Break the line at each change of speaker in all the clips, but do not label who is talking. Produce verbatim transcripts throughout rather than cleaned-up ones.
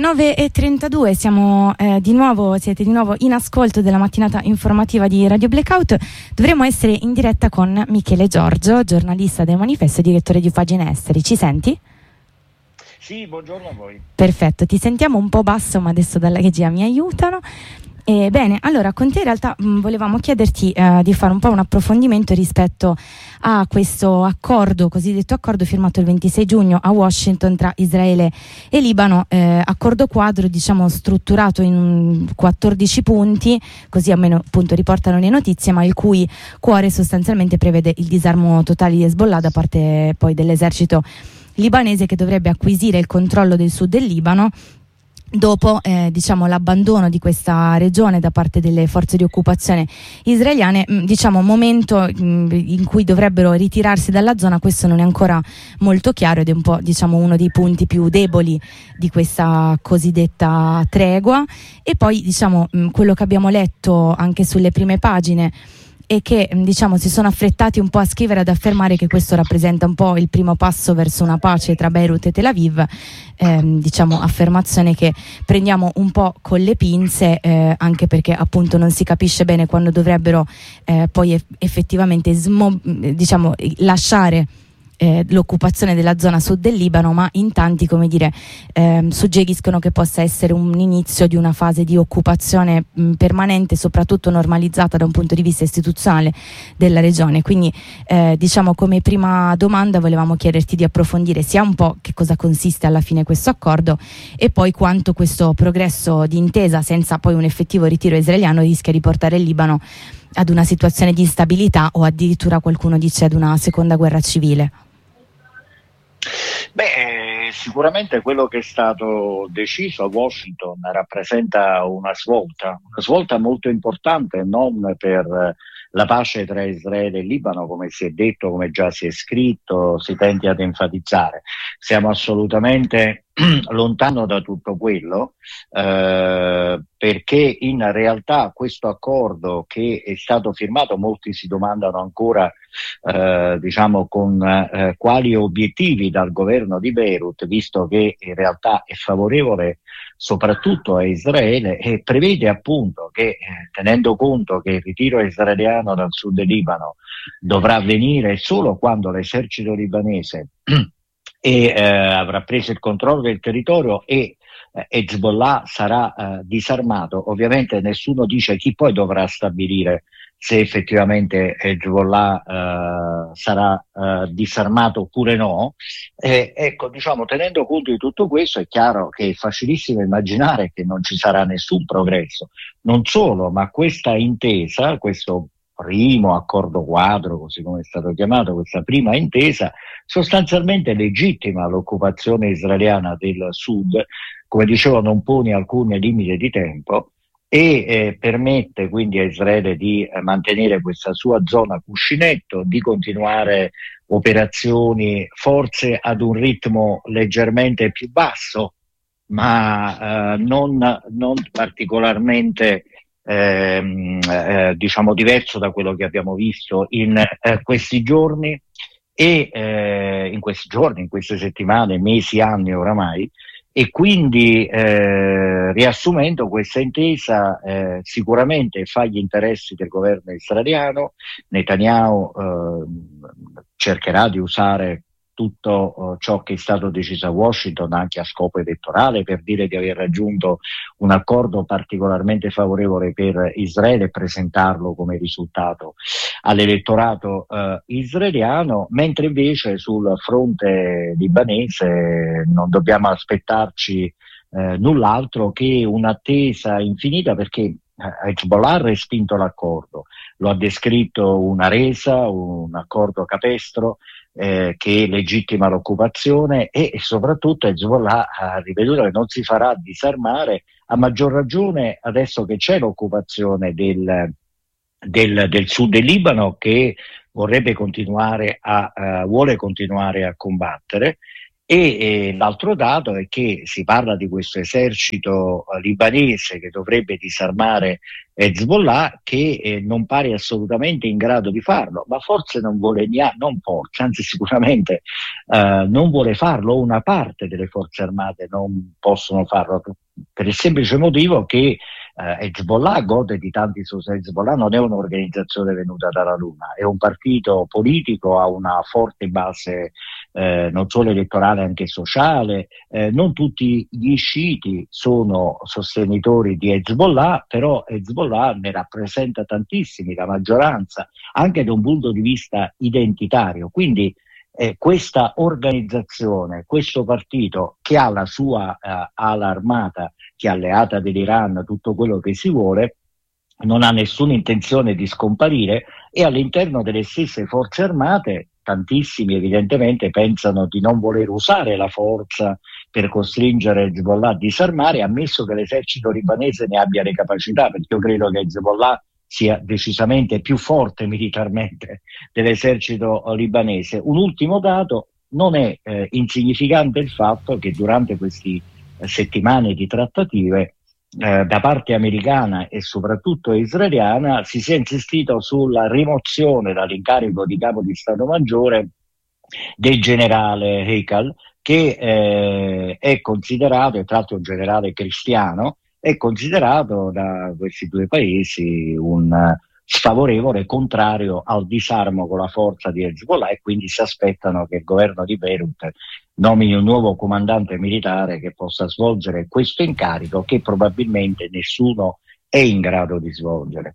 nove e trentadue, siamo eh, di nuovo, siete di nuovo in ascolto della mattinata informativa di Radio Blackout. Dovremo essere in diretta con Michele Giorgio, giornalista del Manifesto e direttore di Pagine Esteri. Ci senti?
Sì, buongiorno a voi.
Perfetto, ti sentiamo un po' basso, ma adesso dalla regia mi aiutano. Eh, bene, allora con te in realtà mh, volevamo chiederti eh, di fare un po' un approfondimento rispetto a questo accordo, cosiddetto accordo firmato il ventisei giugno a Washington tra Israele e Libano, eh, accordo quadro diciamo strutturato in quattordici punti, così almeno appunto riportano le notizie, ma il cui cuore sostanzialmente prevede il disarmo totale di Hezbollah da parte poi dell'esercito libanese, che dovrebbe acquisire il controllo del sud del Libano dopo eh, diciamo l'abbandono di questa regione da parte delle forze di occupazione israeliane, mh, diciamo momento mh, in cui dovrebbero ritirarsi dalla zona. Questo non è ancora molto chiaro ed è un po' diciamo uno dei punti più deboli di questa cosiddetta tregua. E poi diciamo mh, quello che abbiamo letto anche sulle prime pagine e che diciamo si sono affrettati un po' a scrivere, ad affermare che questo rappresenta un po' il primo passo verso una pace tra Beirut e Tel Aviv, ehm, diciamo affermazione che prendiamo un po' con le pinze, eh, anche perché appunto non si capisce bene quando dovrebbero eh, poi eff- effettivamente smo- diciamo lasciare Eh, l'occupazione della zona sud del Libano, ma in tanti, come dire, ehm, suggeriscono che possa essere un inizio di una fase di occupazione mh, permanente, soprattutto normalizzata da un punto di vista istituzionale della regione. Quindi eh, diciamo come prima domanda volevamo chiederti di approfondire sia un po' che cosa consiste alla fine questo accordo e poi quanto questo progresso di intesa, senza poi un effettivo ritiro israeliano, rischia di portare il Libano ad una situazione di instabilità o addirittura qualcuno dice ad una seconda guerra civile.
Beh, sicuramente quello che è stato deciso a Washington rappresenta una svolta, una svolta molto importante, non per la pace tra Israele e Libano, come si è detto, come già si è scritto, si tende ad enfatizzare. Siamo assolutamente lontano da tutto quello, eh, perché in realtà questo accordo che è stato firmato, molti si domandano ancora eh, diciamo con eh, quali obiettivi dal governo di Beirut, visto che in realtà è favorevole soprattutto a Israele e prevede appunto che eh, tenendo conto che il ritiro israeliano dal sud del Libano dovrà avvenire solo quando l'esercito libanese e eh, avrà preso il controllo del territorio e eh, Hezbollah sarà eh, disarmato. Ovviamente nessuno dice chi poi dovrà stabilire se effettivamente Hezbollah eh, sarà eh, disarmato oppure no. Eh, ecco, diciamo, tenendo conto di tutto questo, è chiaro che è facilissimo immaginare che non ci sarà nessun progresso. Non solo, ma questa intesa, questo primo accordo quadro, così come è stato chiamato, questa prima intesa, sostanzialmente legittima l'occupazione israeliana del sud, come dicevo non pone alcun limite di tempo e eh, permette quindi a Israele di eh, mantenere questa sua zona cuscinetto, di continuare operazioni forse ad un ritmo leggermente più basso, ma eh, non, non particolarmente Ehm, eh, diciamo diverso da quello che abbiamo visto in eh, questi giorni e eh, in questi giorni, in queste settimane, mesi, anni oramai, e quindi eh, riassumendo questa intesa eh, sicuramente fa gli interessi del governo israeliano. Netanyahu eh, cercherà di usare tutto uh, ciò che è stato deciso a Washington anche a scopo elettorale per dire di aver raggiunto un accordo particolarmente favorevole per Israele e presentarlo come risultato all'elettorato uh, israeliano, mentre invece sul fronte libanese non dobbiamo aspettarci uh, null'altro che un'attesa infinita, perché Hezbollah ha respinto l'accordo, lo ha descritto una resa, un accordo capestro eh, che legittima l'occupazione e, e soprattutto Hezbollah ha ripetuto che non si farà disarmare, a maggior ragione adesso che c'è l'occupazione del, del, del sud del Libano, che vorrebbe continuare a, uh, vuole continuare a combattere. E eh, l'altro dato è che si parla di questo esercito eh, libanese che dovrebbe disarmare Hezbollah, che eh, non pare assolutamente in grado di farlo, ma forse non vuole, nia- non forse, anzi sicuramente eh, non vuole farlo, una parte delle forze armate non possono farlo, per il semplice motivo che eh, Hezbollah gode di tanti suoi. Hezbollah non è un'organizzazione venuta dalla Luna, è un partito politico, ha una forte base eh, non solo elettorale, anche sociale. Eh, non tutti gli sciiti sono sostenitori di Hezbollah, però Hezbollah ne rappresenta tantissimi, la maggioranza, anche da un punto di vista identitario. Quindi eh, questa organizzazione, questo partito che ha la sua eh, ala armata, che è alleata dell'Iran, tutto quello che si vuole, non ha nessuna intenzione di scomparire, e all'interno delle stesse forze armate tantissimi evidentemente pensano di non voler usare la forza per costringere Hezbollah a disarmare, ammesso che l'esercito libanese ne abbia le capacità, perché io credo che Hezbollah sia decisamente più forte militarmente dell'esercito libanese. Un ultimo dato: non è eh, insignificante il fatto che durante queste eh, settimane di trattative eh, da parte americana e soprattutto israeliana si sia insistito sulla rimozione dall'incarico di capo di Stato Maggiore del generale Heikal, che eh, è considerato, e tra l'altro un generale cristiano, è considerato da questi due paesi un uh, sfavorevole, contrario al disarmo con la forza di Hezbollah, e quindi si aspettano che il governo di Beirut nomini un nuovo comandante militare che possa svolgere questo incarico che probabilmente nessuno è in grado di svolgere.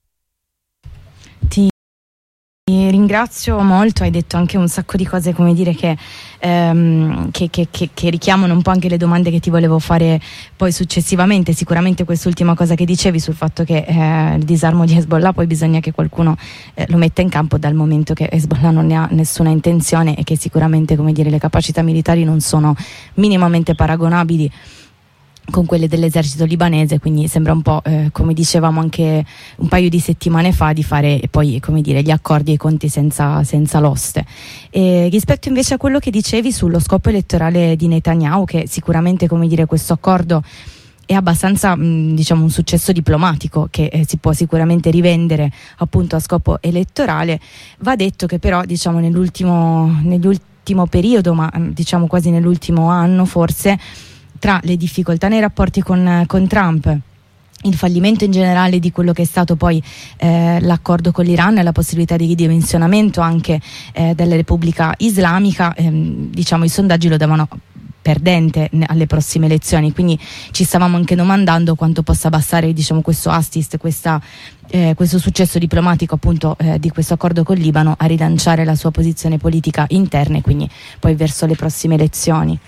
Ti ringrazio molto, hai detto anche un sacco di cose, come dire, che, ehm, che, che, che, che richiamano un po' anche le domande che ti volevo fare poi successivamente. Sicuramente quest'ultima cosa che dicevi sul fatto che eh, il disarmo di Hezbollah poi bisogna che qualcuno eh, lo metta in campo, dal momento che Hezbollah non ne ha nessuna intenzione e che sicuramente, come dire, le capacità militari non sono minimamente paragonabili con quelle dell'esercito libanese, quindi sembra un po', eh, come dicevamo anche un paio di settimane fa, di fare poi, come dire, gli accordi e i conti senza, senza l'oste. E rispetto invece a quello che dicevi sullo scopo elettorale di Netanyahu, che sicuramente, come dire, questo accordo è abbastanza mh, diciamo un successo diplomatico che eh, si può sicuramente rivendere appunto a scopo elettorale, va detto che però diciamo nell'ultimo, nell'ultimo periodo, ma diciamo quasi nell'ultimo anno forse, tra le difficoltà nei rapporti con, con Trump, il fallimento in generale di quello che è stato poi eh, l'accordo con l'Iran e la possibilità di ridimensionamento anche eh, della Repubblica Islamica, ehm, diciamo i sondaggi lo davano perdente alle prossime elezioni, quindi ci stavamo anche domandando quanto possa abbassare, diciamo, questo assist, questa, eh, questo successo diplomatico appunto eh, di questo accordo con il Libano a rilanciare la sua posizione politica interna e quindi poi verso le prossime elezioni.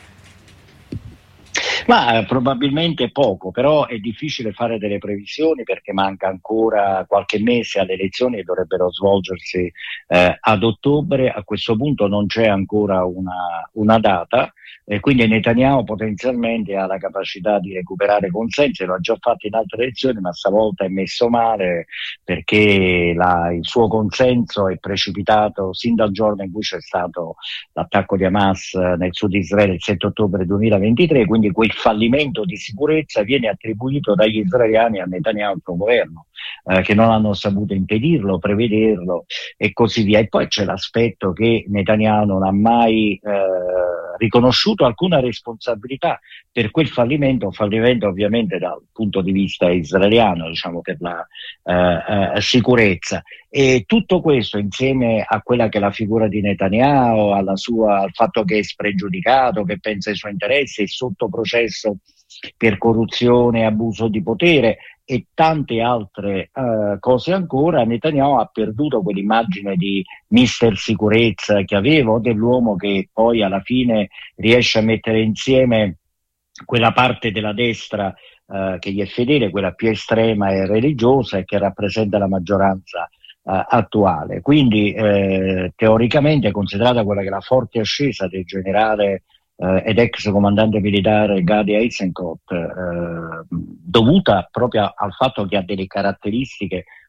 Ma eh, probabilmente poco, però è difficile fare delle previsioni perché manca ancora qualche mese alle elezioni che dovrebbero svolgersi eh, ad ottobre. A questo punto non c'è ancora una, una data, e quindi Netanyahu potenzialmente ha la capacità di recuperare consensi, lo ha già fatto in altre elezioni, ma stavolta è messo male perché la, il suo consenso è precipitato sin dal giorno in cui c'è stato l'attacco di Hamas nel sud di Israele il sette ottobre duemilaventitré, quindi quel fallimento di sicurezza viene attribuito dagli israeliani a Netanyahu e al suo governo, eh, che non hanno saputo impedirlo, prevederlo e così via. E poi c'è l'aspetto che Netanyahu non ha mai eh, riconosciuto alcuna responsabilità per quel fallimento, un fallimento ovviamente dal punto di vista israeliano, diciamo, per la eh, eh, sicurezza. E tutto questo, insieme a quella che è la figura di Netanyahu, alla sua, al fatto che è spregiudicato, che pensa ai suoi interessi, è sotto processo per corruzione e abuso di potere e tante altre uh, cose ancora, Netanyahu ha perduto quell'immagine di mister sicurezza che aveva, dell'uomo che poi alla fine riesce a mettere insieme quella parte della destra uh, che gli è fedele, quella più estrema e religiosa, e che rappresenta la maggioranza Uh, attuale. Quindi eh, teoricamente, considerata quella che è la forte ascesa del generale eh, ed ex comandante militare Gadi Eisenkot, eh, dovuta proprio al fatto che ha delle caratteristiche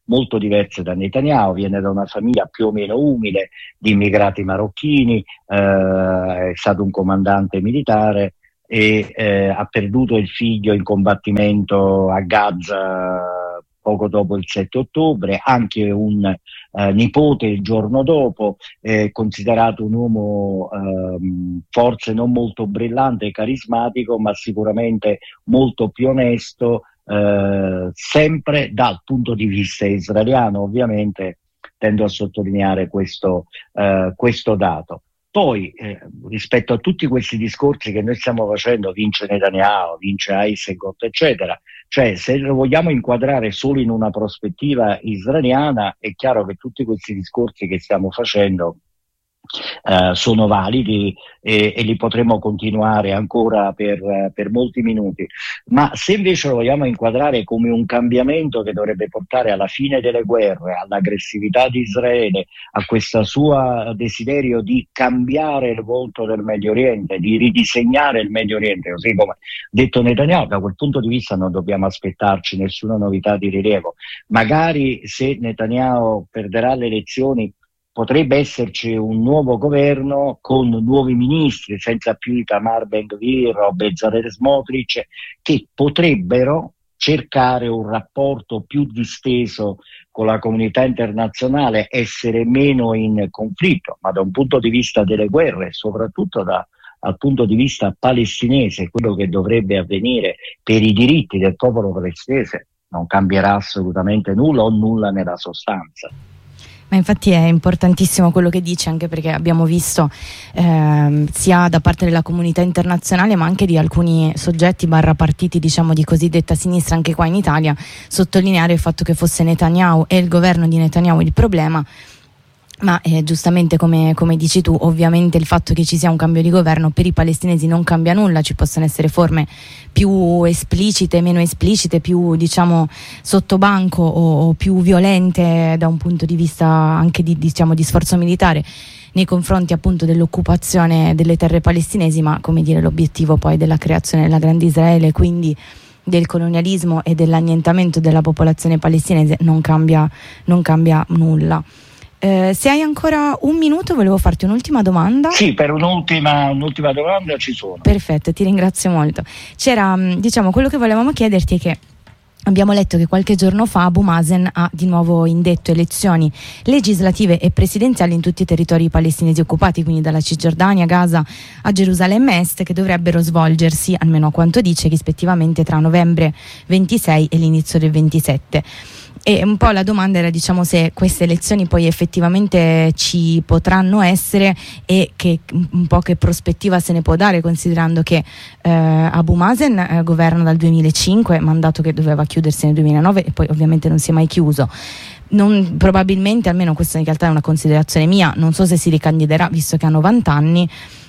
molto diverse da Netanyahu, viene da una famiglia più o meno umile di immigrati marocchini, eh, è stato un comandante militare e eh, ha perduto il figlio in combattimento a Gaza poco dopo il sette ottobre, anche un eh, nipote il giorno dopo, eh, considerato un uomo ehm, forse non molto brillante e carismatico, ma sicuramente molto più onesto, eh, sempre dal punto di vista israeliano. Ovviamente tendo a sottolineare questo, eh, questo dato. Poi, eh, rispetto a tutti questi discorsi che noi stiamo facendo, vince Netanyahu, vince Eisenkot, eccetera, cioè se lo vogliamo inquadrare solo in una prospettiva israeliana, è chiaro che tutti questi discorsi che stiamo facendo Uh, sono validi e, e li potremo continuare ancora per, uh, per molti minuti, ma se invece lo vogliamo inquadrare come un cambiamento che dovrebbe portare alla fine delle guerre, all'aggressività di Israele, a questo suo desiderio di cambiare il volto del Medio Oriente, di ridisegnare il Medio Oriente, così come detto Netanyahu, da quel punto di vista non dobbiamo aspettarci nessuna novità di rilievo. Magari se Netanyahu perderà le elezioni potrebbe esserci un nuovo governo con nuovi ministri, senza più Itamar Ben-Gvir o Bezalel Smotrich, che potrebbero cercare un rapporto più disteso con la comunità internazionale, essere meno in conflitto, ma da un punto di vista delle guerre, soprattutto da, dal punto di vista palestinese, quello che dovrebbe avvenire per i diritti del popolo palestinese non cambierà assolutamente nulla o nulla nella sostanza.
Ma infatti è importantissimo quello che dice, anche perché abbiamo visto eh, sia da parte della comunità internazionale ma anche di alcuni soggetti barra partiti, diciamo, di cosiddetta sinistra anche qua in Italia, sottolineare il fatto che fosse Netanyahu e il governo di Netanyahu il problema. Ma eh, giustamente come, come dici tu, ovviamente il fatto che ci sia un cambio di governo per i palestinesi non cambia nulla, ci possono essere forme più esplicite, meno esplicite, più diciamo sottobanco o, o più violente da un punto di vista anche di, diciamo, di sforzo militare nei confronti appunto dell'occupazione delle terre palestinesi, ma come dire l'obiettivo poi della creazione della Grande Israele, quindi del colonialismo e dell'annientamento della popolazione palestinese non cambia, non cambia nulla. Eh, se hai ancora un minuto volevo farti un'ultima domanda.
Sì, per un'ultima, un'ultima domanda ci sono.
Perfetto, ti ringrazio molto. C'era, diciamo, quello che volevamo chiederti è che abbiamo letto che qualche giorno fa Abu Mazen ha di nuovo indetto elezioni legislative e presidenziali in tutti i territori palestinesi occupati, quindi dalla Cisgiordania, Gaza a Gerusalemme Est, che dovrebbero svolgersi, almeno a quanto dice, rispettivamente tra novembre ventisei e l'inizio del ventisette. E un po' la domanda era, diciamo, se queste elezioni poi effettivamente ci potranno essere e che un po' che prospettiva se ne può dare, considerando che eh, Abu Mazen eh, governa dal duemilacinque, mandato che doveva chiudersi nel duemilanove e poi ovviamente non si è mai chiuso. Non, probabilmente, almeno questa in realtà è una considerazione mia, non so se si ricandiderà visto che ha novanta anni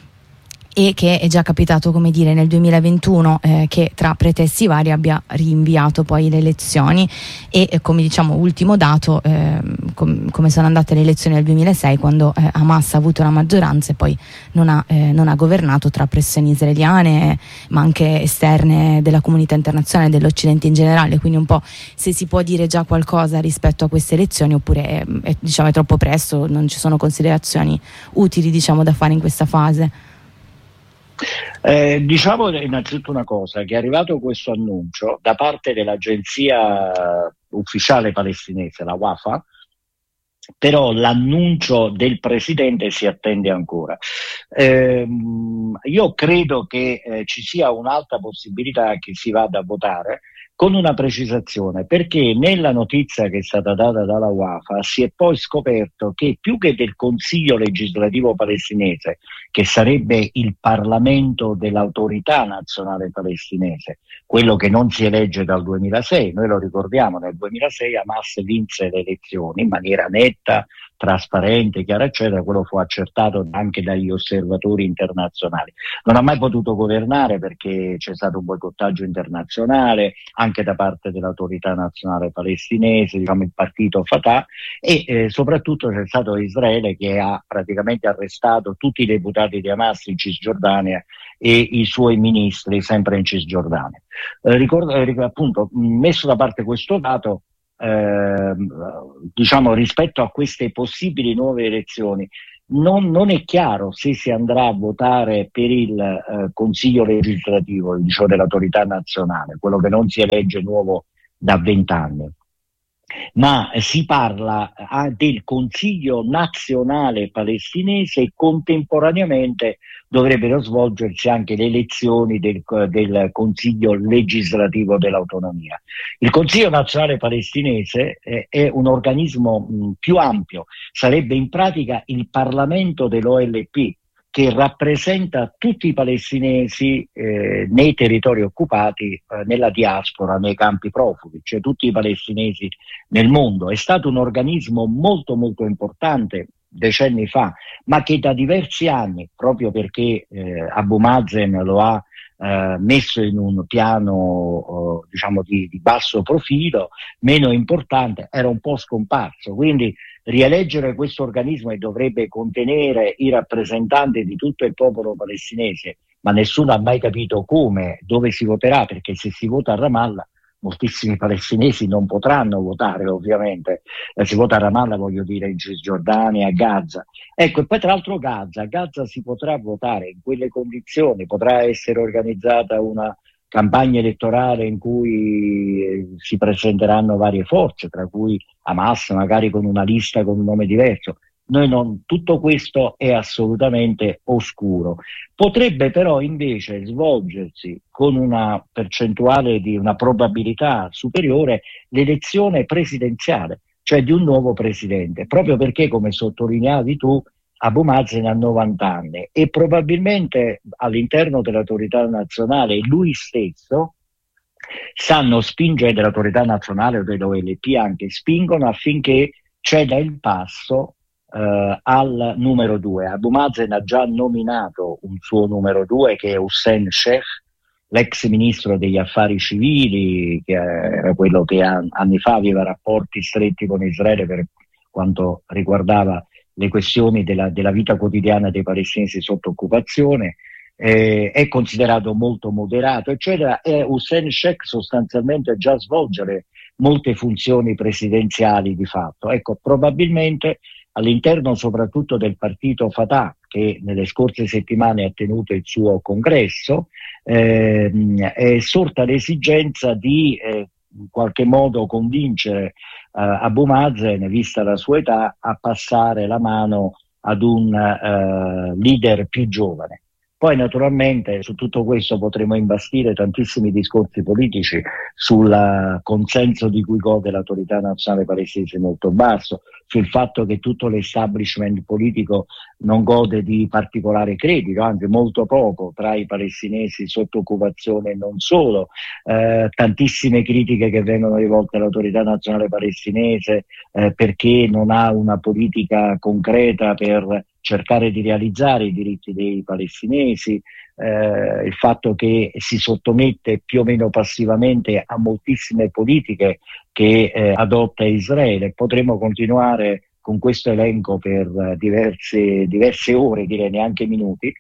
e che è già capitato, come dire, nel duemilaventuno eh, che tra pretesti vari abbia rinviato poi le elezioni e eh, come diciamo ultimo dato eh, com- come sono andate le elezioni del duemilasei, quando eh, Hamas ha avuto la maggioranza e poi non ha, eh, non ha governato tra pressioni israeliane eh, ma anche esterne della comunità internazionale, dell'Occidente in generale, quindi un po' se si può dire già qualcosa rispetto a queste elezioni oppure è, è, diciamo, è troppo presto, non ci sono considerazioni utili, diciamo, da fare in questa fase.
Eh, diciamo innanzitutto una cosa, che è arrivato questo annuncio da parte dell'agenzia ufficiale palestinese, la Wafa, però l'annuncio del presidente si attende ancora. Eh, io credo che eh, ci sia un'alta possibilità che si vada a votare, con una precisazione, perché nella notizia che è stata data dalla Wafa si è poi scoperto che più che del Consiglio legislativo palestinese, che sarebbe il Parlamento dell'autorità nazionale palestinese, quello che non si elegge dal duemilasei, noi lo ricordiamo, nel duemilasei Hamas vinse le elezioni in maniera netta, trasparente, chiara, eccetera, quello fu accertato anche dagli osservatori internazionali. Non ha mai potuto governare perché c'è stato un boicottaggio internazionale, anche da parte dell'autorità nazionale palestinese, diciamo il partito Fatah, e eh, soprattutto c'è stato Israele che ha praticamente arrestato tutti i deputati di Hamas in Cisgiordania e i suoi ministri sempre in Cisgiordania. Eh, ricordo, eh, appunto, messo da parte questo dato, eh, diciamo rispetto a queste possibili nuove elezioni, non, non è chiaro se si andrà a votare per il eh, Consiglio legislativo, diciamo dell'autorità nazionale, quello che non si elegge nuovo da vent'anni, ma si parla eh, del Consiglio nazionale palestinese e contemporaneamente dovrebbero svolgersi anche le elezioni del, del Consiglio legislativo dell'autonomia. Il Consiglio nazionale palestinese eh, è un organismo mh, più ampio, sarebbe in pratica il Parlamento dell'O L P, che rappresenta tutti i palestinesi eh, nei territori occupati, eh, nella diaspora, nei campi profughi, cioè tutti i palestinesi nel mondo. È stato un organismo molto molto importante decenni fa, ma che da diversi anni, proprio perché eh, Abu Mazen lo ha eh, messo in un piano eh, diciamo di, di basso profilo, meno importante, era un po' scomparso. Quindi rieleggere questo organismo, e dovrebbe contenere i rappresentanti di tutto il popolo palestinese, ma nessuno ha mai capito come, dove si voterà, perché se si vota a Ramallah moltissimi palestinesi non potranno votare, ovviamente. Eh, si vota a Ramallah, voglio dire, in Cisgiordania, a Gaza. Ecco, e poi tra l'altro Gaza, Gaza si potrà votare in quelle condizioni, potrà essere organizzata una campagna elettorale in cui eh, si presenteranno varie forze, tra cui Hamas, magari con una lista con un nome diverso. Noi non, tutto questo è assolutamente oscuro. Potrebbe però invece svolgersi con una percentuale di una probabilità superiore l'elezione presidenziale, cioè di un nuovo presidente, proprio perché, come sottolineavi tu, Abu Mazen ha novanta anni e probabilmente all'interno dell'autorità nazionale lui stesso stanno spingendo, dell'autorità nazionale o dell'O L P anche, spingono affinché ceda il passo Uh, al numero due. Abu Mazen ha già nominato un suo numero due, che è Hussein Sheikh, l'ex ministro degli affari civili, che era quello che an- anni fa aveva rapporti stretti con Israele per quanto riguardava le questioni della, della vita quotidiana dei palestinesi sotto occupazione. Eh, è considerato molto moderato, eccetera, e Hussein Sheikh sostanzialmente già svolgere molte funzioni presidenziali di fatto. Ecco, probabilmente all'interno soprattutto del partito Fatah, che nelle scorse settimane ha tenuto il suo congresso, ehm, è sorta l'esigenza di eh, in qualche modo convincere eh, Abu Mazen, vista la sua età, a passare la mano ad un eh, leader più giovane. Poi naturalmente su tutto questo potremo imbastire tantissimi discorsi politici sul consenso di cui gode l'autorità nazionale palestinese molto basso, sul fatto che tutto l'establishment politico non gode di particolare credito, anzi molto poco, tra i palestinesi sotto occupazione e non solo, eh, tantissime critiche che vengono rivolte all'autorità nazionale palestinese eh, perché non ha una politica concreta per cercare di realizzare i diritti dei palestinesi, eh, il fatto che si sottomette più o meno passivamente a moltissime politiche che eh, adotta Israele. Potremmo continuare con questo elenco per diverse, diverse ore, direi neanche minuti,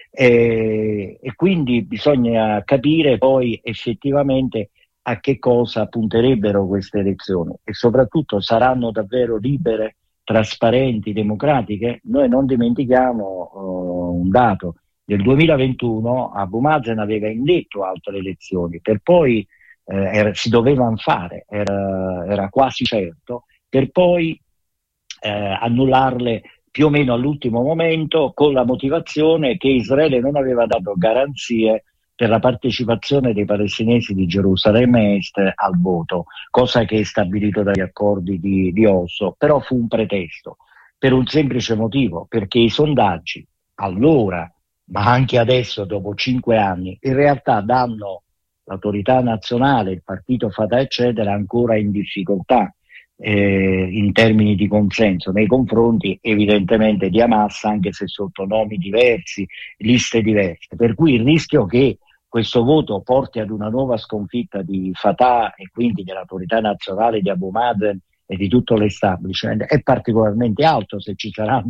eh, e quindi bisogna capire poi effettivamente a che cosa punterebbero queste elezioni e soprattutto saranno davvero libere, trasparenti, democratiche. Noi non dimentichiamo uh, un dato: nel duemilaventuno Abu Mazen aveva indetto altre elezioni, per poi eh, era, si dovevano fare, era, era quasi certo, per poi eh, annullarle più o meno all'ultimo momento, con la motivazione che Israele non aveva dato garanzie per la partecipazione dei palestinesi di Gerusalemme Est al voto, cosa che è stabilito dagli accordi di, di Oslo, però fu un pretesto, per un semplice motivo, perché i sondaggi allora, ma anche adesso dopo cinque anni, in realtà danno l'autorità nazionale, il partito Fatah eccetera ancora in difficoltà eh, in termini di consenso nei confronti evidentemente di Hamas, anche se sotto nomi diversi, liste diverse, per cui il rischio che questo voto porti ad una nuova sconfitta di Fatah e quindi dell'autorità nazionale di Abu Mazen e di tutto l'establishment è particolarmente alto, se ci saranno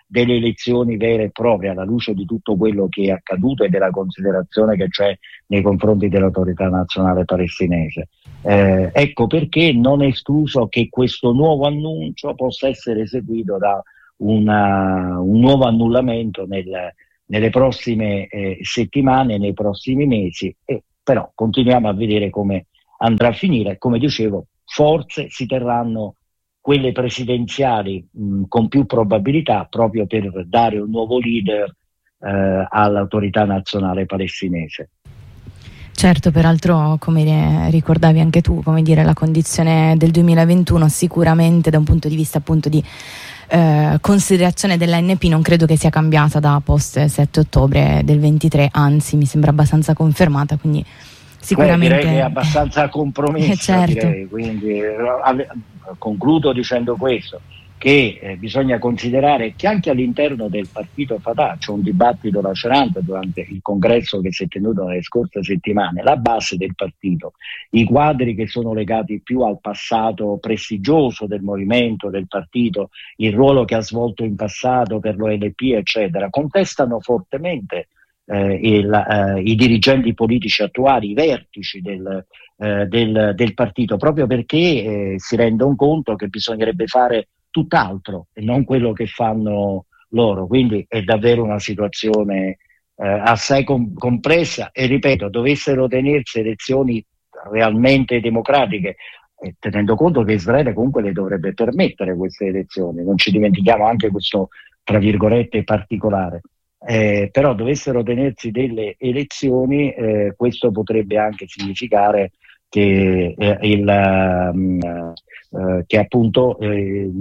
delle elezioni vere e proprie, alla luce di tutto quello che è accaduto e della considerazione che c'è nei confronti dell'autorità nazionale palestinese. Eh, ecco perché non è escluso che questo nuovo annuncio possa essere seguito da una, un nuovo annullamento nel, nelle prossime eh, settimane, nei prossimi mesi, e però continuiamo a vedere come andrà a finire. Come dicevo, forse si terranno quelle presidenziali mh, con più probabilità, proprio per dare un nuovo leader eh, all'autorità nazionale palestinese.
Certo, peraltro, come ricordavi anche tu, come dire, la condizione del duemilaventuno sicuramente da un punto di vista appunto di eh, considerazione dell'A N P non credo che sia cambiata da post sette ottobre del ventitré, anzi mi sembra abbastanza confermata, quindi sicuramente
Beh, direi che è abbastanza compromessa.
eh, certo.
direi. Quindi eh, concludo dicendo questo, che eh, bisogna considerare che anche all'interno del partito Fatah c'è un dibattito lacerante durante il congresso che si è tenuto nelle scorse settimane. La base del partito, i quadri che sono legati più al passato prestigioso del movimento, del partito, il ruolo che ha svolto in passato per l'O L P, eccetera, contestano fortemente eh, il, eh, i dirigenti politici attuali, i vertici del, eh, del, del partito, proprio perché eh, si rendono conto che bisognerebbe fare tutt'altro e non quello che fanno loro. Quindi è davvero una situazione eh, assai com- complessa e, ripeto, dovessero tenersi elezioni realmente democratiche, eh, tenendo conto che Israele comunque le dovrebbe permettere queste elezioni, non ci dimentichiamo anche questo tra virgolette particolare, eh, però dovessero tenersi delle elezioni, eh, questo potrebbe anche significare che eh, il um, Uh, che appunto eh,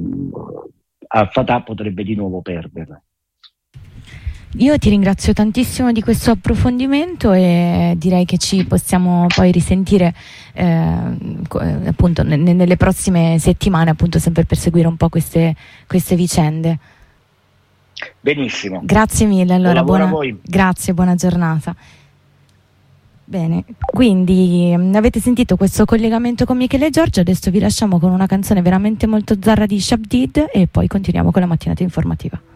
a Fatah potrebbe di nuovo perdere.
Io ti ringrazio tantissimo di questo approfondimento e direi che ci possiamo poi risentire eh, appunto ne- nelle prossime settimane, appunto sempre per seguire un po' queste, queste vicende.
Benissimo.
Grazie mille, allora
buona,
buona,
a voi.
Grazie, buona giornata. Bene, quindi mh, avete sentito questo collegamento con Michele e Giorgio, adesso vi lasciamo con una canzone veramente molto zarra di Shabdid e poi continuiamo con la mattinata informativa.